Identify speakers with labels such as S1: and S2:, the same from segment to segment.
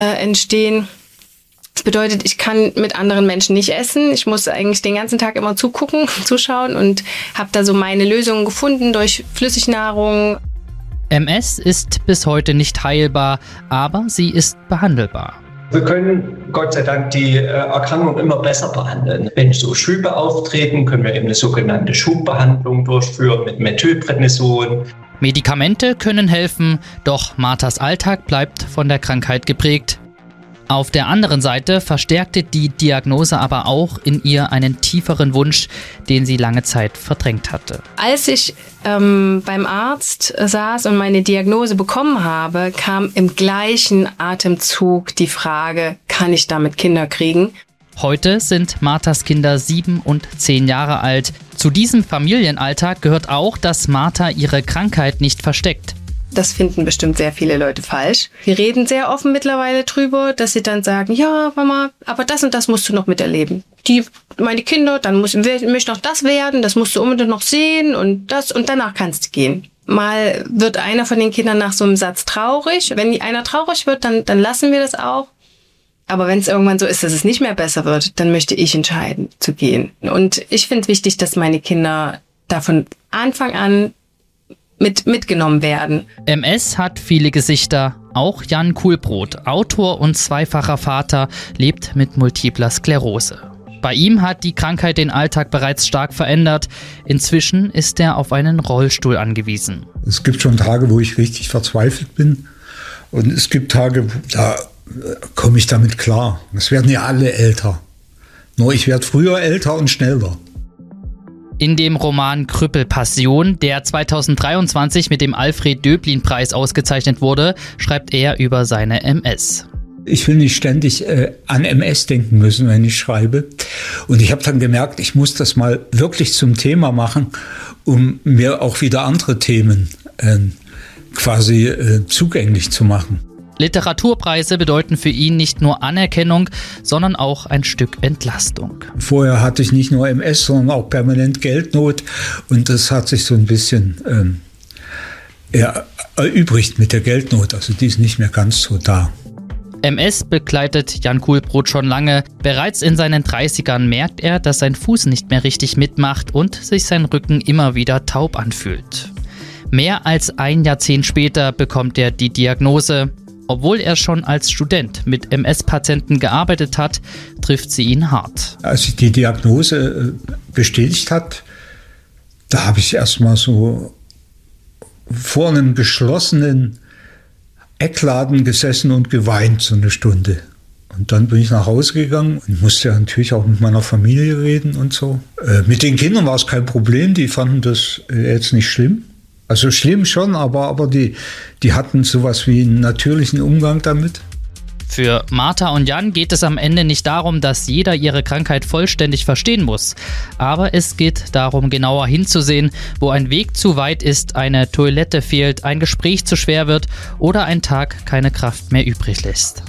S1: entstehen. Das bedeutet, ich kann mit anderen Menschen nicht essen. Ich muss eigentlich den ganzen Tag immer zuschauen und habe da so meine Lösungen gefunden durch Flüssignahrung.
S2: MS ist bis heute nicht heilbar, aber sie ist behandelbar.
S3: Wir können Gott sei Dank die Erkrankung immer besser behandeln. Wenn so Schübe auftreten, können wir eben eine sogenannte Schubbehandlung durchführen mit Methylprednison.
S2: Medikamente können helfen, doch Marthas Alltag bleibt von der Krankheit geprägt. Auf der anderen Seite verstärkte die Diagnose aber auch in ihr einen tieferen Wunsch, den sie lange Zeit verdrängt hatte.
S1: Als ich beim Arzt saß und meine Diagnose bekommen habe, kam im gleichen Atemzug die Frage, kann ich damit Kinder kriegen?
S2: Heute sind Marthas Kinder 7 und 10 Jahre alt. Zu diesem Familienalltag gehört auch, dass Martha ihre Krankheit nicht versteckt.
S1: Das finden bestimmt sehr viele Leute falsch. Wir reden sehr offen mittlerweile drüber, dass sie dann sagen, ja Mama, aber das und das musst du noch miterleben. Meine Kinder, dann möchte noch das werden, das musst du unbedingt noch sehen und das und danach kannst du gehen. Mal wird einer von den Kindern nach so einem Satz traurig. Wenn einer traurig wird, dann lassen wir das auch. Aber wenn es irgendwann so ist, dass es nicht mehr besser wird, dann möchte ich entscheiden, zu gehen. Und ich finde es wichtig, dass meine Kinder da von Anfang an mitgenommen werden.
S2: MS hat viele Gesichter. Auch Jan Kuhlbrot, Autor und zweifacher Vater, lebt mit multipler Sklerose. Bei ihm hat die Krankheit den Alltag bereits stark verändert. Inzwischen ist er auf einen Rollstuhl angewiesen.
S4: Es gibt schon Tage, wo ich richtig verzweifelt bin. Und es gibt Tage, da komme ich damit klar. Es werden ja alle älter. Nur ich werde früher älter und schneller.
S2: In dem Roman Krüppelpassion, der 2023 mit dem Alfred-Döblin-Preis ausgezeichnet wurde, schreibt er über seine MS.
S4: Ich will nicht ständig an MS denken müssen, wenn ich schreibe. Und ich habe dann gemerkt, ich muss das mal wirklich zum Thema machen, um mir auch wieder andere Themen zugänglich zu machen.
S2: Literaturpreise bedeuten für ihn nicht nur Anerkennung, sondern auch ein Stück Entlastung.
S4: Vorher hatte ich nicht nur MS, sondern auch permanent Geldnot. Und das hat sich so ein bisschen erübrigt mit der Geldnot. Also die ist nicht mehr ganz so da.
S2: MS begleitet Jan Kuhlbrot schon lange. Bereits in seinen 30ern merkt er, dass sein Fuß nicht mehr richtig mitmacht und sich sein Rücken immer wieder taub anfühlt. Mehr als ein Jahrzehnt später bekommt er die Diagnose. Obwohl er schon als Student mit MS-Patienten gearbeitet hat, trifft sie ihn hart.
S4: Als sich die Diagnose bestätigt hat, da habe ich erstmal so vor einem geschlossenen Eckladen gesessen und geweint so eine Stunde. Und dann bin ich nach Hause gegangen und musste ja natürlich auch mit meiner Familie reden und so. Mit den Kindern war es kein Problem, die fanden das jetzt nicht schlimm. Also schlimm schon, aber die hatten sowas wie einen natürlichen Umgang damit.
S2: Für Martha und Jan geht es am Ende nicht darum, dass jeder ihre Krankheit vollständig verstehen muss. Aber es geht darum, genauer hinzusehen, wo ein Weg zu weit ist, eine Toilette fehlt, ein Gespräch zu schwer wird oder ein Tag keine Kraft mehr übrig lässt.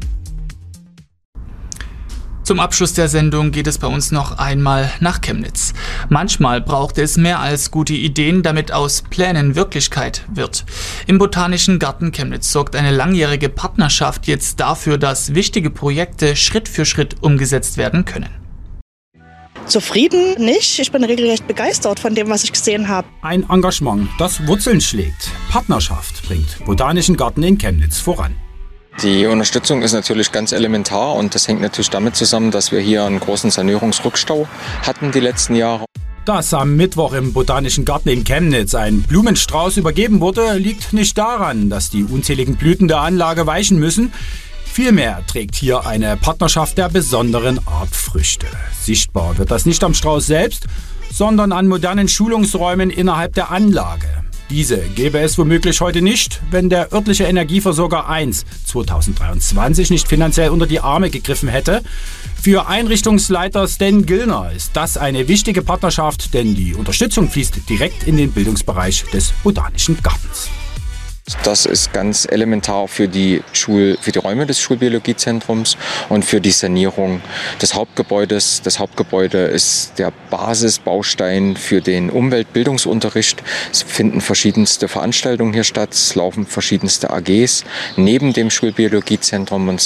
S5: Zum Abschluss der Sendung geht es bei uns noch einmal nach Chemnitz. Manchmal braucht es mehr als gute Ideen, damit aus Plänen Wirklichkeit wird. Im Botanischen Garten Chemnitz sorgt eine langjährige Partnerschaft jetzt dafür, dass wichtige Projekte Schritt für Schritt umgesetzt werden können.
S6: Zufrieden nicht. Ich bin regelrecht begeistert von dem, was ich gesehen habe.
S7: Ein Engagement, das Wurzeln schlägt. Partnerschaft bringt Botanischen Garten in Chemnitz voran.
S8: Die Unterstützung ist natürlich ganz elementar und das hängt natürlich damit zusammen, dass wir hier einen großen Sanierungsrückstau hatten die letzten Jahre.
S7: Dass am Mittwoch im Botanischen Garten in Chemnitz ein Blumenstrauß übergeben wurde, liegt nicht daran, dass die unzähligen Blüten der Anlage weichen müssen. Vielmehr trägt hier eine Partnerschaft der besonderen Art Früchte. Sichtbar wird das nicht am Strauß selbst, sondern an modernen Schulungsräumen innerhalb der Anlage. Diese gäbe es womöglich heute nicht, wenn der örtliche Energieversorger 1 2023 nicht finanziell unter die Arme gegriffen hätte. Für Einrichtungsleiter Stan Gillner ist das eine wichtige Partnerschaft, denn die Unterstützung fließt direkt in den Bildungsbereich des Botanischen Gartens.
S8: Das ist ganz elementar für die Räume des Schulbiologiezentrums und für die Sanierung des Hauptgebäudes. Das Hauptgebäude ist der Basisbaustein für den Umweltbildungsunterricht. Es finden verschiedenste Veranstaltungen hier statt, es laufen verschiedenste AGs neben dem Schulbiologiezentrum und